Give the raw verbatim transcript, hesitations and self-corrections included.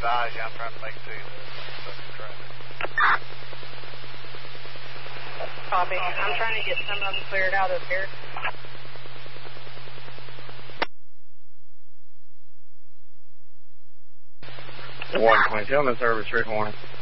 advise you, I'm trying to make two fucking traffic. Copy. I'm trying to get some of them cleared out of here. one twenty-seven service, Rick Warner.